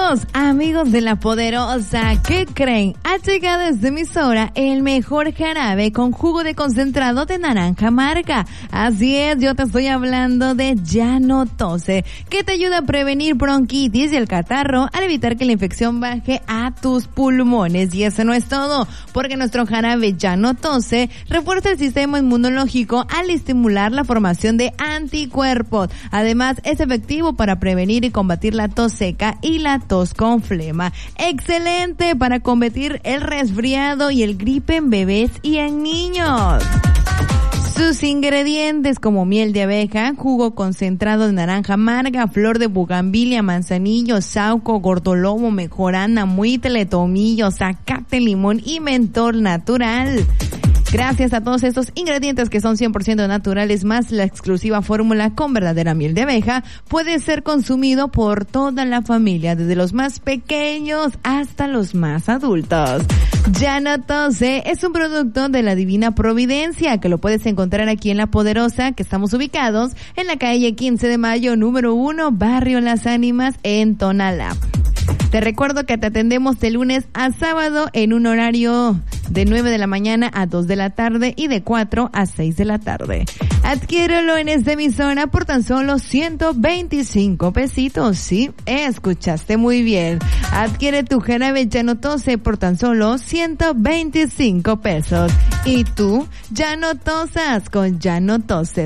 Amigos de La Poderosa, ¿qué creen? Ha llegado a esta emisora el mejor jarabe con jugo de concentrado de naranja amarga. Así es, yo te estoy hablando de Ya No Tose, que te ayuda a prevenir bronquitis y el catarro al evitar que la infección baje a tus pulmones. Y eso no es todo, porque nuestro jarabe Ya No Tose refuerza el sistema inmunológico al estimular la formación de anticuerpos. Además, es efectivo para prevenir y combatir la tos seca y la tos con flema. Excelente para combatir el resfriado y el gripe en bebés y en niños. Sus ingredientes como miel de abeja, jugo concentrado de naranja amarga, flor de bugambilia, manzanillo, sauco, gordolobo, mejorana, muitle, tomillo, zacate, limón y mentol natural. Gracias a todos estos ingredientes que son 100% naturales más la exclusiva fórmula con verdadera miel de abeja, puede ser consumido por toda la familia, desde los más pequeños hasta los más adultos. Ya No Tose es un producto de la Divina Providencia que lo puedes encontrar aquí en La Poderosa, que estamos ubicados en la calle 15 de Mayo, número 1, Barrio Las Ánimas, en Tonalá. Te recuerdo que te atendemos de lunes a sábado en un horario de 9 de la mañana a 2 de la tarde y de 4 a 6 de la tarde. Adquiérelo en esta emisora por tan solo 125 pesitos. Sí, escuchaste muy bien. Adquiere tu jarabe Ya No Tose por tan solo 125 pesos. Y tú, ya no tosas con Ya No Tose.